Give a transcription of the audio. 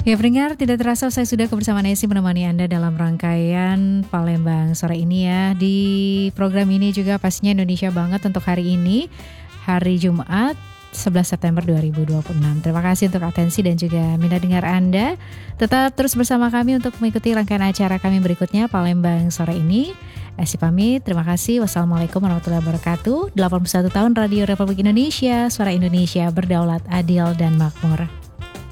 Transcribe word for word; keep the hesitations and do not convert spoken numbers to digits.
Ya pendengar, tidak terasa saya sudah kebersamaan Esi menemani Anda dalam rangkaian Palembang sore ini ya. Di program ini juga pastinya Indonesia banget untuk hari ini, hari Jumat sebelas September dua ribu dua puluh enam. Terima kasih untuk atensi dan juga minat dengar Anda. Tetap terus bersama kami untuk mengikuti rangkaian acara kami berikutnya Palembang sore ini. Esi pamit, terima kasih. Wassalamualaikum warahmatullahi wabarakatuh. delapan puluh satu tahun Radio Republik Indonesia, Suara Indonesia berdaulat, adil dan makmur.